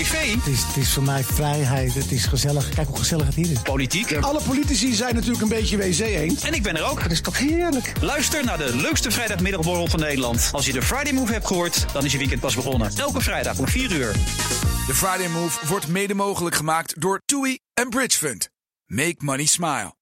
Het is voor mij vrijheid, het is gezellig. Kijk hoe gezellig het hier is. Politiek. Alle politici zijn natuurlijk een beetje wc-eend. En ik ben er ook. Dat is toch heerlijk. Luister naar de leukste vrijdagmiddagborrel van Nederland. Als je de Friday Move hebt gehoord, dan is je weekend pas begonnen. Elke vrijdag om 4 uur. De Friday Move wordt mede mogelijk gemaakt door TUI en Bridge Fund. Make money smile.